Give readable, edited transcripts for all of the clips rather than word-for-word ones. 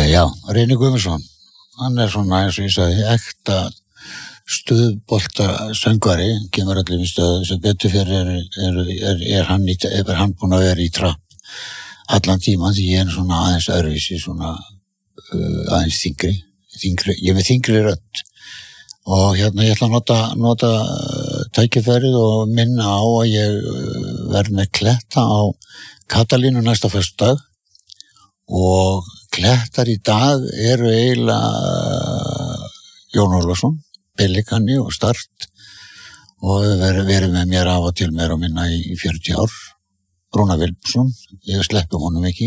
Já, Reynir Guðmundsson, hann svona eins og ég sagði, ekta stuðbolta söngvari, kemur allir í stöðu, sem betur fyrir er hann búinn að vera í trapp allan tíman, því ég svona aðeins öðruvísi, svona aðeins þyngri, ég er með þyngri rödd og ég ætla að nota tækifærið og minna á að ég verð með kletta á Katalínu næsta föstudag og klettar í dag eru eiginlega Jón Ólafsson, Pelikanni og Start og verið með mér af og til meira og minna í 40 ár. Rúnar Vilbsson, ég sleppum honum ekki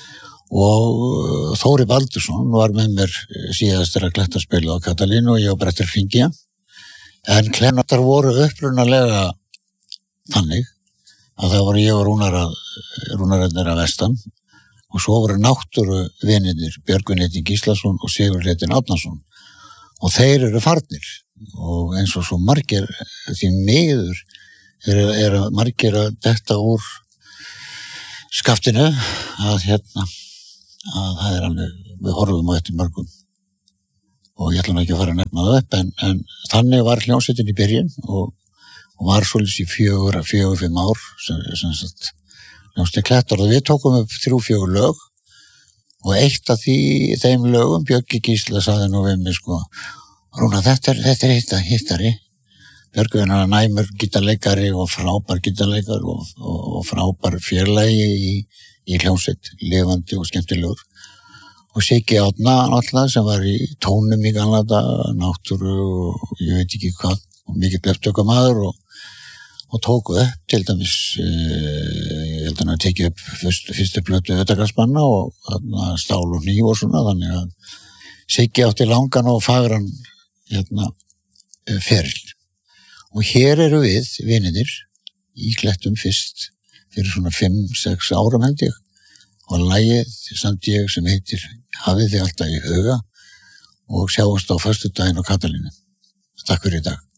og Þóri Baldursson var með mér síðast þegar klettarspilið á Katalínu og ég og Brettir Hringja. En klettar voru upprunalega þannig að það voru ég og Rúnararnir að vestan og svo voru náttúruvinirnir Björgvin Heitin Gíslason og Sigurður Heitin Árnason og þeir eru farnir og eins og svo margir því miður eru margir að detta úr skaftinu að það er alveg, við horfum á eftir mörgum og ég ætla nú ekki að fara að nefna það upp en þannig var hljómsveitin í byrjun og var svolítið í 4-5 ár sem sagt hljómsveitin Klettar og við tókum upp 3-4 lög og eitt af þeim lögum Bjöggi Gísla sagði nú við mig sko Rúna þetta er hittari Björgvin er næmur gítarleikari og frábær gítarleikari og frábær félagi í hljómsveit, lifandi og skemmtilegur og Siggi Árna náttúrulega sem var í tónum í gamla daga, náttúru og ég veit ekki hvað og mikill upptökamaður og tóku upp til dæmis ég held að hann tekið upp fyrstu plötu Utangarðsmanna og Stál og hníf og svona þannig að Siggi átti langan og fagran feril og hér eru við vinirnir í Klettum fyrst fyrir svona 5-6 árum held ég og lagið samt ég sem heitir Hafið þið alltaf í huga og sjáumst á föstudaginn á Katalínu. Takk fyrir í dag.